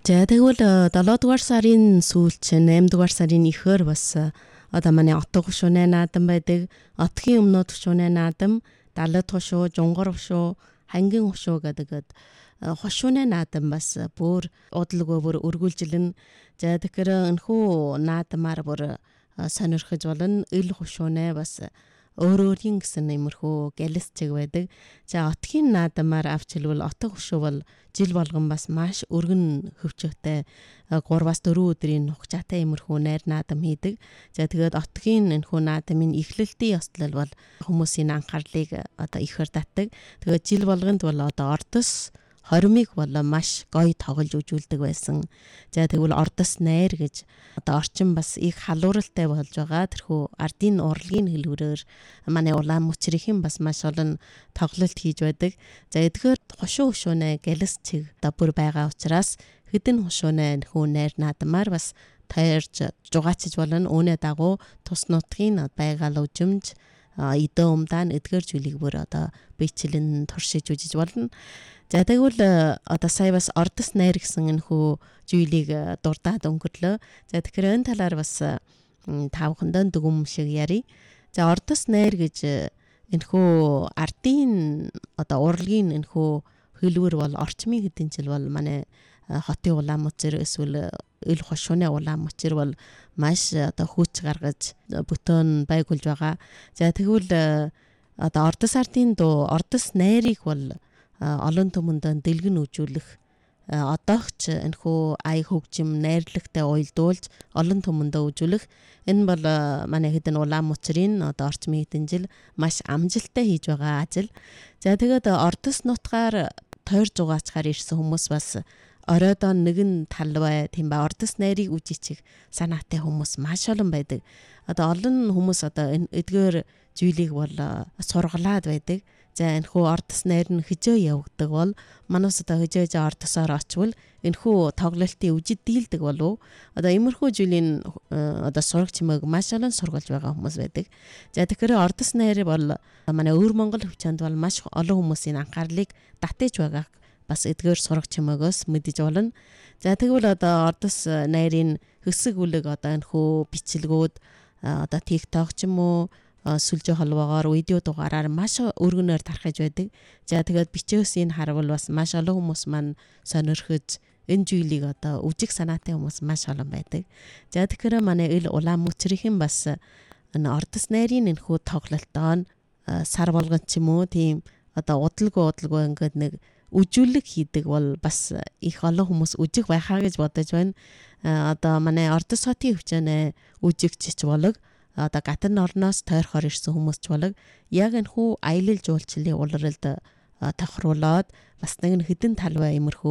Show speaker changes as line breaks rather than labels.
За тэгвэл 7 дугаар сарын сүүлч 8 дугаар сарын ихэр бас одоо манай отго хушууны наадам байдаг. Отгийн өмнөд хушууны наадам, далд хушуу, жунгар хушуу, хангийн хушуу гэдэг хушууны наадам бас бүр удалгүй бүр өргүүлжилэн. За тэгэхээр энэхүү наадамаар бүр сонирхож болно. Ил хушууны бас өөрийн гэсэн иймэрхүү гэлс чиг байдаг. За отгийн наадамаар авч хэлбэл отго хушуу бол жил болгон бас маш өргөн хөвчөгтэй 3-4 өдрийн хугацаатай иймэрхүү найр наадам хийдэг. За тэгээд отгийн энэхүү наадамын эхлэлтийн ёслол бол хүмүүсийн анхаарлыг одоо ихээр татдаг. Тэгээд жил болгонд бол одоо ордос хоримыг бол маш гоё тоглож үзүүлдэг байсан. За тэгвэл ордос найр гэж одоо орчин бас их халууралтай болж байгаа. Тэрхүү ардын урлагийн хэлбэрээр манай улаан мөчрийн бас маш олон тоглолт хийж байдаг. За эдгээр хушуу хушууны гэлс чиг одоо бүр байгаа учраас хэдэн хушууны нөхөө найр наадамаар бас тойрж жугаачж болно. Үүнээ дагуу тус нутгийн байгаль үжимж идэ умдаан эдгээр зүйлийг бүр одоо бичлэн туршиж үзэж болно. За тэгвэл одоо сая бас ордос найр гэсэн энэхүү зүйлийг дурдаад өнгөрлөө. За тэгэхээр энэ талаар бас тавхандаа дүгм шиг ярий. За ордос найр гэж энэхүү ардын одоо урлагийн энэхүү хэлбэр бол орчмын хэдэн жил бол манай хотын улаан мөчр эсвэл ил хушууны улаан мөчр бол маш одоо хүч гаргаж бүтэн байгуулж байгаа. За тэгвэл одоо ордос ардын дуу ордос найрыг бол олон түмэнд дэлгэн үзүүлэх одоогч энэхүү ая хөгжим найрлагтай уялдуулж олон түмэнд үзүүлэх энэ бол манай хэдэн улаан мөчрийн одоо орчмын хэдэн жил маш амжилттай хийж байгаа ажил. За тэгээд ордос нутгаар тойр зугаачаар ирсэн хүмүүс бас оройдоо нэгэн талбай тийм ба ордос найрыг үжичих санаатай хүмүүс маш олон байдаг. Одоо олон хүмүүс одоо эдгээр зүйлийг бол сургалаад байдаг. За энэхүү ордос найр нь хижээ явагдаг бол манус одоо хижээж ордосоор очвол энэхүү тоглолтын үжид дийлдэг болов. Одоо иймэрхүү зүйлийн одоо сурагч мөг маш олон сургалж байгаа хүмүүс байдаг. За тэгэхээр ордос найр бол манай өвөр Монгол хөвчөнд бол маш олон хүмүүсийн анхаарлыг татаж байгааг бас эдгээр сурагч мөгөөс мэдэж болно. За тэгвэл одоо ордос найрын хэсэг үлэг одоо энэхүү бичлэгүүд одоо TikTok ч юм уу сүлжээ холбоогоор видео дугаараар маш өргөнөөр тархаж байдаг. За тэгээд бичээсийг харвал бас маш олон хүмүүс маань сонирхож энэ зүйлийг одоо үжиг санаатай хүмүүс маш олон байдаг. За тэгэхээр манай ил улаан мөчрийн бас энэ ордос найрын энэхүү тоглолтоо сар болгон ч юм уу тийм одоо удалгүй ингээд нэг үжүүлэг хийдэг бол бас их олон хүмүүс үжиг байхаа гэж бодож байна. Одоо манай ордос хотын хөвчөөнэ үжигчч болог одоо гадны орноос тойрхоор ирсэн хүмүүс ч болог яг энэхүү аялал жуулчлалын улиралд тохируулаад бас нэг хэдэн талбай иймэрхүү